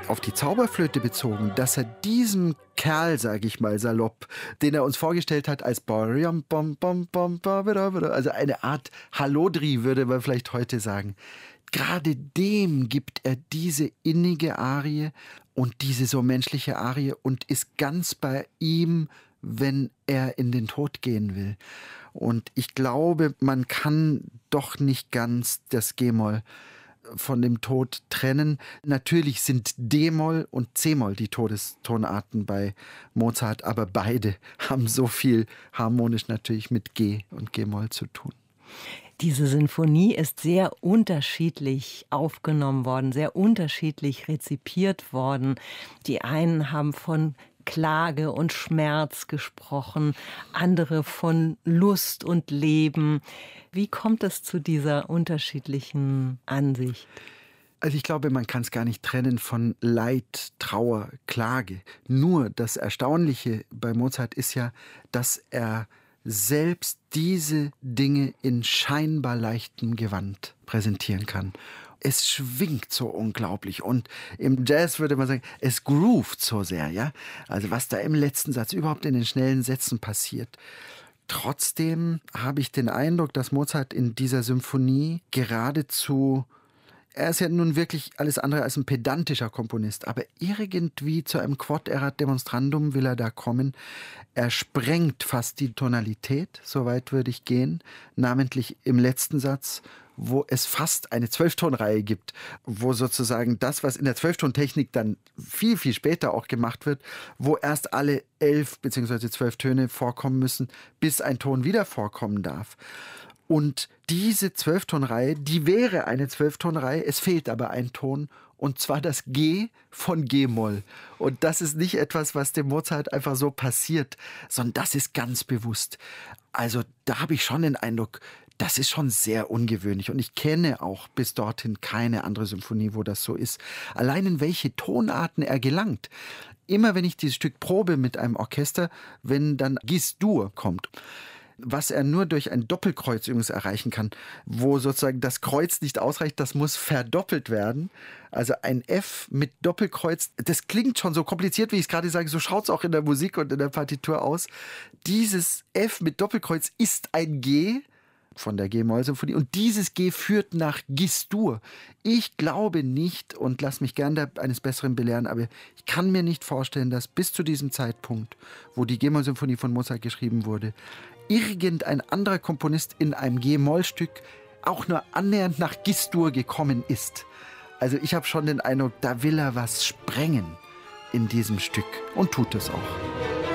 auf die Zauberflöte bezogen, dass er diesem Kerl, sage ich mal salopp, den er uns vorgestellt hat als also eine Art Hallodri, würde man vielleicht heute sagen. Gerade dem gibt er diese innige Arie und diese so menschliche Arie und ist ganz bei ihm, wenn er in den Tod gehen will. Und ich glaube, man kann doch nicht ganz das G-Moll von dem Tod trennen. Natürlich sind D-Moll und C-Moll die Todestonarten bei Mozart, aber beide haben so viel harmonisch natürlich mit G und G-Moll zu tun. Diese Sinfonie ist sehr unterschiedlich aufgenommen worden, sehr unterschiedlich rezipiert worden. Die einen haben von Klage und Schmerz gesprochen, andere von Lust und Leben. Wie kommt es zu dieser unterschiedlichen Ansicht? Also ich glaube, man kann es gar nicht trennen von Leid, Trauer, Klage. Nur das Erstaunliche bei Mozart ist ja, dass er selbst diese Dinge in scheinbar leichtem Gewand präsentieren kann. Es schwingt so unglaublich und im Jazz würde man sagen, es groovt so sehr, ja. Also was da im letzten Satz, überhaupt in den schnellen Sätzen passiert. Trotzdem habe ich den Eindruck, dass Mozart in dieser Symphonie geradezu, er ist ja nun wirklich alles andere als ein pedantischer Komponist, aber irgendwie zu einem Quod erat demonstrandum will er da kommen. Er sprengt fast die Tonalität, so weit würde ich gehen, namentlich im letzten Satz, wo es fast eine 12-Ton-Reihe gibt, wo sozusagen das, was in der 12-Ton-Technik dann viel, viel später auch gemacht wird, wo erst alle 11 bzw. 12 Töne vorkommen müssen, bis ein Ton wieder vorkommen darf. Und diese 12-Ton-Reihe, die wäre eine 12-Ton-Reihe, es fehlt aber ein Ton, und zwar das G von G-Moll. Und das ist nicht etwas, was dem Mozart einfach so passiert, sondern das ist ganz bewusst. Also da habe ich schon den Eindruck, das ist schon sehr ungewöhnlich und ich kenne auch bis dorthin keine andere Symphonie, wo das so ist. Allein in welche Tonarten er gelangt. Immer wenn ich dieses Stück probe mit einem Orchester, wenn dann Gis-Dur kommt, was er nur durch ein Doppelkreuz übrigens erreichen kann, wo sozusagen das Kreuz nicht ausreicht, das muss verdoppelt werden. Also ein F mit Doppelkreuz, das klingt schon so kompliziert, wie ich es gerade sage, so schaut es auch in der Musik und in der Partitur aus. Dieses F mit Doppelkreuz ist ein G von der G-Moll-Symphonie und dieses G führt nach Gis-Dur. Ich glaube nicht und lass mich gern eines Besseren belehren, aber ich kann mir nicht vorstellen, dass bis zu diesem Zeitpunkt, wo die G-Moll-Symphonie von Mozart geschrieben wurde, irgendein anderer Komponist in einem G-Moll-Stück auch nur annähernd nach Gis-Dur gekommen ist. Also ich habe schon den Eindruck, da will er was sprengen in diesem Stück und tut es auch.